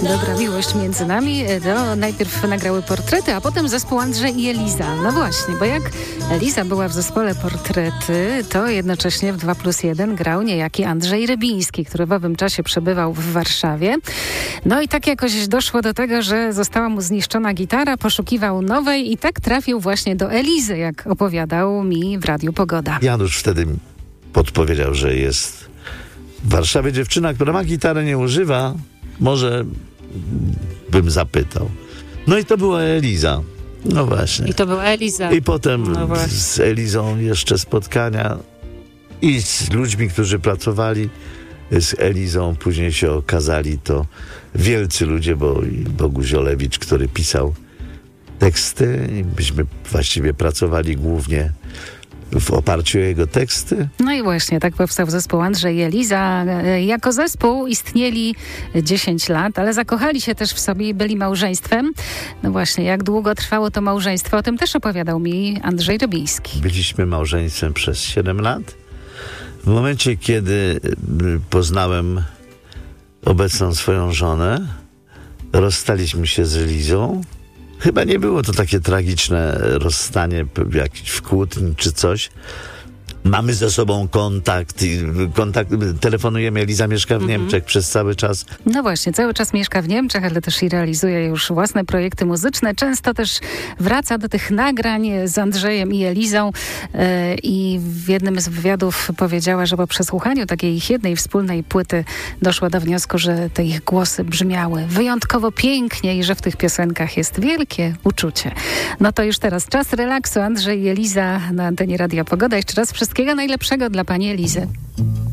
Dobra miłość między nami. Najpierw nagrały Portrety, a potem zespół Andrzej i Eliza. No właśnie, bo jak Eliza była w zespole Portrety, to jednocześnie w 2+1 grał niejaki Andrzej Rybiński, który w owym czasie przebywał w Warszawie. No i tak jakoś doszło do tego, że została mu zniszczona gitara, poszukiwał nowej i tak trafił właśnie do Elizy, jak opowiadał mi w Radiu Pogoda. Janusz wtedy podpowiedział, że jest w Warszawie dziewczyna, która ma gitarę, nie używa. Może bym zapytał. No i to była Eliza. No właśnie. I to była Eliza. I potem z Elizą jeszcze spotkania i z ludźmi, którzy pracowali z Elizą. Później się okazali to wielcy ludzie, bo i Boguś Ziolewicz, który pisał teksty i myśmy właściwie pracowali głównie w oparciu o jego teksty. No i właśnie tak powstał zespół Andrzej i Eliza. Jako zespół istnieli 10 lat, ale zakochali się też w sobie i byli małżeństwem. No właśnie, jak długo trwało to małżeństwo, o tym też opowiadał mi Andrzej Rybiński. Byliśmy małżeństwem przez 7 lat. W momencie, kiedy poznałem obecną swoją żonę, rozstaliśmy się z Elizą. Chyba nie było to takie tragiczne rozstanie, jakiś w kłótni czy coś. Mamy ze sobą kontakt, telefonujemy, Eliza mieszka w Niemczech przez cały czas. No właśnie, cały czas mieszka w Niemczech, ale też i realizuje już własne projekty muzyczne. Często też wraca do tych nagrań z Andrzejem i Elizą i w jednym z wywiadów powiedziała, że po przesłuchaniu takiej ich jednej wspólnej płyty doszła do wniosku, że te ich głosy brzmiały wyjątkowo pięknie i że w tych piosenkach jest wielkie uczucie. No to już teraz czas relaksu. Andrzej i Eliza na antenie Radia Pogoda. Jeszcze raz wszystkiego najlepszego dla pani Elizy.